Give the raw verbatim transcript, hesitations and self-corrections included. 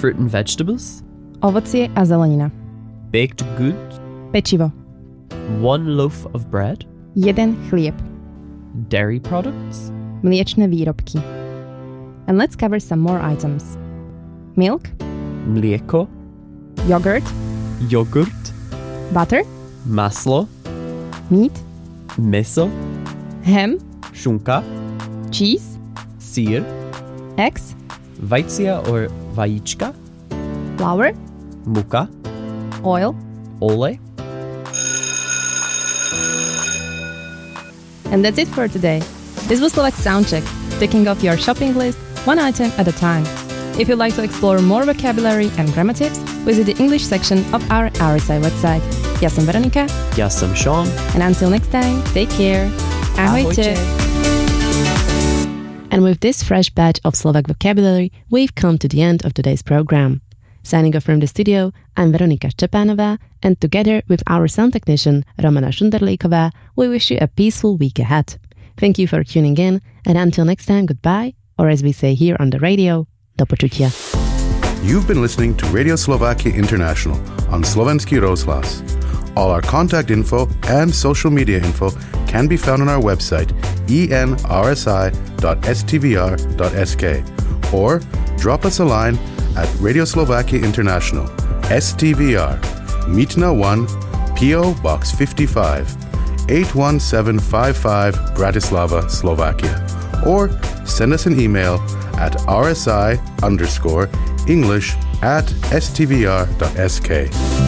fruit and vegetables, ovocie a zelenina, baked goods, pečivo, one loaf of bread, jeden chlieb, dairy products, mliečne výrobky. And let's cover some more items. Milk, mlieko, yogurt, jogurt, butter, maslo, meat, meso, ham, šunka, cheese, sír, eggs, vajcia or vajíčka, flour, muka, oil. olej. And that's it for today. This was Slovak Soundcheck, ticking off your shopping list one item at a time. If you'd like to explore more vocabulary and grammar tips, visit the English section of our R S I website. Ja som Veronika. Ja som Sean. And until next time, take care. Ahojte. And with this fresh batch of Slovak vocabulary, we've come to the end of today's program. Signing off from the studio, I'm Veronika Szczepanova, and together with our sound technician, Romana Šunderlíková, we wish you a peaceful week ahead. Thank you for tuning in, and until next time, goodbye, or as we say here on the radio, do počutia. You've been listening to Radio Slovakia International on Slovenský rozhlas. All our contact info and social media info can be found on our website e n r s i dot s t v r dot s k or drop us a line at Radio Slovakia International, S T V R, Mýtna one, P O Box fifty-five, eight one seven five five, Bratislava, Slovakia. Or send us an email at rsi underscore English at s t v r dot s k.